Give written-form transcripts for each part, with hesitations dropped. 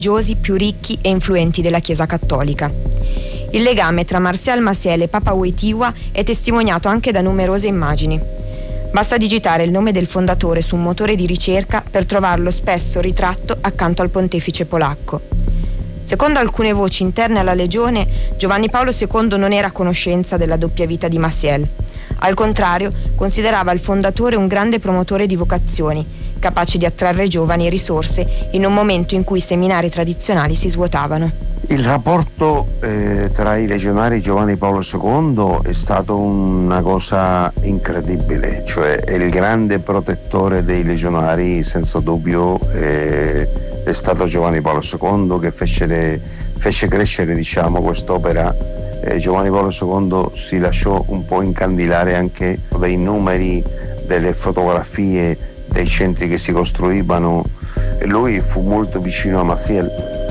religiosi più ricchi e influenti della Chiesa cattolica. Il legame tra Martial Maciel e Papa Wojtyła è testimoniato anche da numerose immagini. Basta digitare il nome del fondatore su un motore di ricerca per trovarlo spesso ritratto accanto al pontefice polacco. Secondo alcune voci interne alla Legione, Giovanni Paolo II non era a conoscenza della doppia vita di Maciel. Al contrario, considerava il fondatore un grande promotore di vocazioni, capace di attrarre giovani e risorse in un momento in cui i seminari tradizionali si svuotavano. Il rapporto tra i legionari e Giovanni Paolo II è stato una cosa incredibile, cioè è il grande protettore dei legionari, senza dubbio è stato Giovanni Paolo II che fece crescere, diciamo, quest'opera. Giovanni Paolo II si lasciò un po' incandilare anche dai numeri, delle fotografie, dei centri che si costruivano. Lui fu molto vicino a Maciel.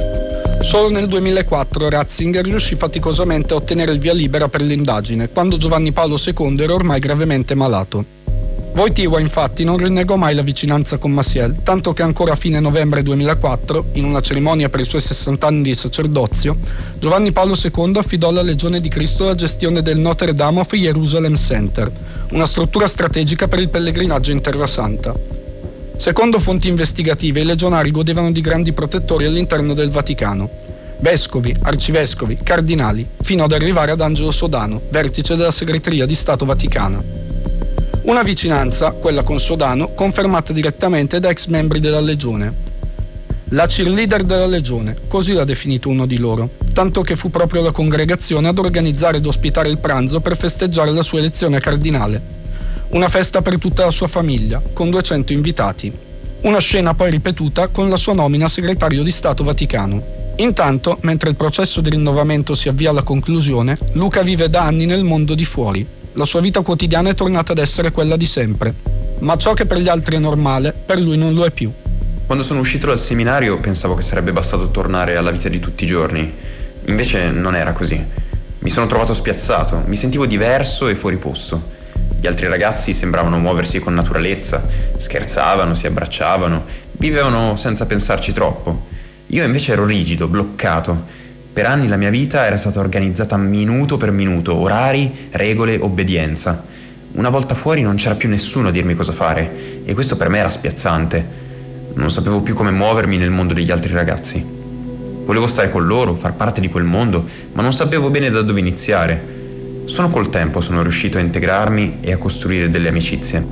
Solo nel 2004 Ratzinger riuscì faticosamente a ottenere il via libera per l'indagine, quando Giovanni Paolo II era ormai gravemente malato. Wojtyła infatti non rinnegò mai la vicinanza con Maciel, tanto che ancora a fine novembre 2004, in una cerimonia per i suoi 60 anni di sacerdozio, Giovanni Paolo II affidò alla Legione di Cristo la gestione del Notre Dame of Jerusalem Center, una struttura strategica per il pellegrinaggio in Terra Santa. Secondo fonti investigative, i legionari godevano di grandi protettori all'interno del Vaticano: vescovi, arcivescovi, cardinali, fino ad arrivare ad Angelo Sodano, vertice della segreteria di Stato Vaticana. Una vicinanza, quella con Sodano, confermata direttamente da ex membri della Legione. La cheerleader della Legione, così l'ha definito uno di loro, tanto che fu proprio la congregazione ad organizzare ed ospitare il pranzo per festeggiare la sua elezione a cardinale. Una festa per tutta la sua famiglia, con 200 invitati. Una scena poi ripetuta con la sua nomina a segretario di Stato Vaticano. Intanto, mentre il processo di rinnovamento si avvia alla conclusione, Luca vive da anni nel mondo di fuori. La sua vita quotidiana è tornata ad essere quella di sempre. Ma ciò che per gli altri è normale, per lui non lo è più. Quando sono uscito dal seminario pensavo che sarebbe bastato tornare alla vita di tutti i giorni. Invece non era così. Mi sono trovato spiazzato, mi sentivo diverso e fuori posto. Gli altri ragazzi sembravano muoversi con naturalezza, scherzavano, si abbracciavano, vivevano senza pensarci troppo. Io invece ero rigido, bloccato. Per anni la mia vita era stata organizzata minuto per minuto, orari, regole, obbedienza. Una volta fuori non c'era più nessuno a dirmi cosa fare, e questo per me era spiazzante. Non sapevo più come muovermi nel mondo degli altri ragazzi. Volevo stare con loro, far parte di quel mondo, ma non sapevo bene da dove iniziare. Solo col tempo sono riuscito a integrarmi e a costruire delle amicizie.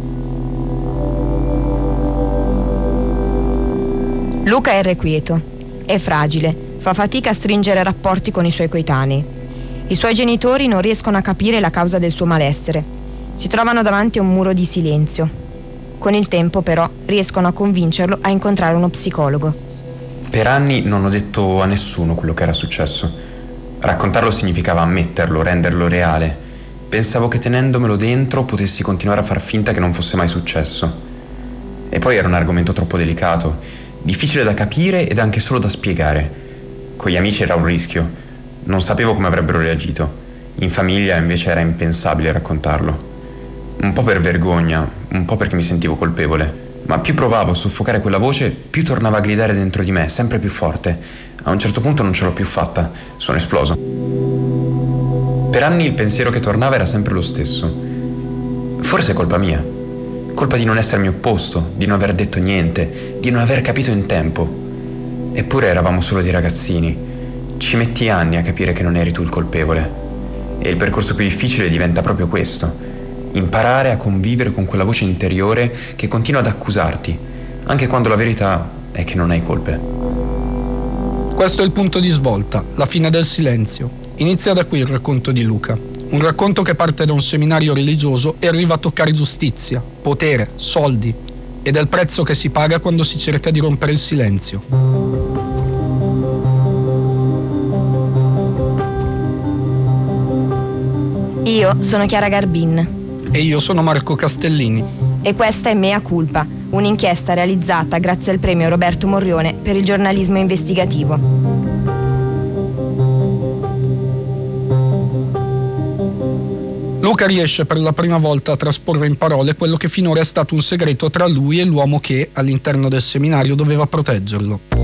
Luca è irrequieto, è fragile, fa fatica a stringere rapporti con i suoi coetanei. I suoi genitori non riescono a capire la causa del suo malessere. Si trovano davanti a un muro di silenzio. Con il tempo, però, riescono a convincerlo a incontrare uno psicologo. Per anni non ho detto a nessuno quello che era successo. Raccontarlo significava ammetterlo, renderlo reale. Pensavo che tenendomelo dentro potessi continuare a far finta che non fosse mai successo. E poi era un argomento troppo delicato, difficile da capire ed anche solo da spiegare. Con gli amici era un rischio. Non sapevo come avrebbero reagito. In famiglia invece era impensabile raccontarlo. Un po' per vergogna, un po' perché mi sentivo colpevole. Ma più provavo a soffocare quella voce, più tornava a gridare dentro di me, sempre più forte. A un certo punto non ce l'ho più fatta, sono esploso. Per anni il pensiero che tornava era sempre lo stesso. Forse è colpa mia. Colpa di non essermi opposto, di non aver detto niente, di non aver capito in tempo. Eppure eravamo solo dei ragazzini. Ci metti anni a capire che non eri tu il colpevole. E il percorso più difficile diventa proprio questo. Imparare a convivere con quella voce interiore che continua ad accusarti, anche quando la verità è che non hai colpe. Questo è il punto di svolta, la fine del silenzio. Inizia da qui il racconto di Luca. Un racconto che parte da un seminario religioso e arriva a toccare giustizia, potere, soldi ed è il prezzo che si paga quando si cerca di rompere il silenzio. Io sono Chiara Garbin. E io sono Marco Castellini. E questa è Mea Culpa, un'inchiesta realizzata grazie al premio Roberto Morrione per il giornalismo investigativo. Luca riesce per la prima volta a trasporre in parole quello che finora è stato un segreto tra lui e l'uomo che, all'interno del seminario, doveva proteggerlo.